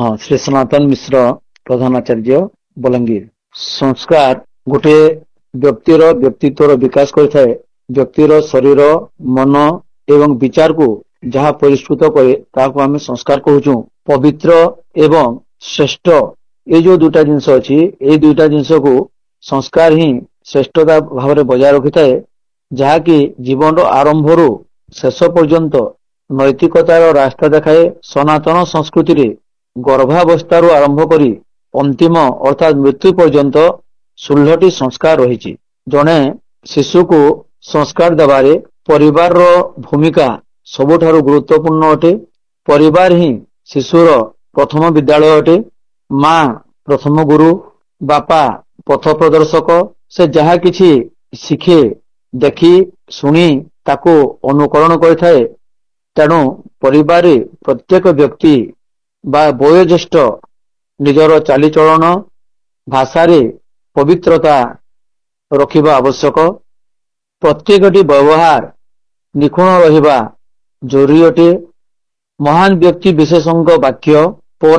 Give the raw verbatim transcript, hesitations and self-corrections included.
ହଁ ଶ୍ରୀ ସନାତନ ମିଶ୍ର ପ୍ରଧାନାଚାର୍ଯ୍ୟ ବଲାଙ୍ଗୀର। ସଂସ୍କାର ଗୋଟିଏ ବ୍ୟକ୍ତିର ବ୍ୟକ୍ତିତ୍ୱର ବିକାଶ କରିଥାଏ। ବ୍ୟକ୍ତିର ଶରୀର ମନ ଏବଂ ବିଚାରକୁ ଯାହା ପରିଷ୍କୃତ କରେ ତାହାକୁ ଆମେ ସଂସ୍କାର କହୁଛୁ। ପବିତ୍ର ଏବଂ ଶ୍ରେଷ୍ଠ ଏଇ ଯୋଉ ଦୁଇଟା ଜିନିଷ ଅଛି, ଏଇ ଦୁଇଟା ଜିନିଷକୁ ସଂସ୍କାର ହିଁ ଶ୍ରେଷ୍ଠତା ଭାବରେ ବଜାୟ ରଖିଥାଏ, ଯାହାକି ଜୀବନର ଆରମ୍ଭରୁ ଶେଷ ପର୍ଯ୍ୟନ୍ତ ନୈତିକତାର ରାସ୍ତା ଦେଖାଏ। ସନାତନ ସଂସ୍କୃତିରେ ଗର୍ଭାବସ୍ଥାରୁ ଆରମ୍ଭ କରି ଅନ୍ତିମ ଅର୍ଥାତ୍ ମୃତ୍ୟୁ ପର୍ଯ୍ୟନ୍ତ ଷୋହଳଟି ସଂସ୍କାର ରହିଛି। ଜଣେ ଶିଶୁକୁ ସଂସ୍କାର ଦେବାରେ ପରିବାରର ଭୂମିକା ସବୁଠାରୁ ଗୁରୁତ୍ୱପୂର୍ଣ୍ଣ ଅଟେ। ପରିବାର ହିଁ ଶିଶୁର ପ୍ରଥମ ବିଦ୍ୟାଳୟ ଅଟେ। ମା ପ୍ରଥମ ଗୁରୁ, ବାପା ପଥ ପ୍ରଦର୍ଶକ। ସେ ଯାହା କିଛି ଶିଖେ, ଦେଖି ଶୁଣି ତାକୁ ଅନୁକରଣ କରିଥାଏ। ତେଣୁ ପରିବାରରେ ପ୍ରତ୍ୟେକ ବ୍ୟକ୍ତି ବା ବୟୋଜ୍ୟେଷ୍ଠ ନିଜର ଚାଲିଚଳନ ଭାଷାରେ ପବିତ୍ରତା ରଖିବା ଆବଶ୍ୟକ। ପ୍ରତ୍ୟେକଟି ବ୍ୟବହାର ନିଖୁଣ ରହିବା ଜରୁରୀ ଅଟେ। ମହାନ ବ୍ୟକ୍ତି ବିଶେଷଙ୍କ ବାକ୍ୟ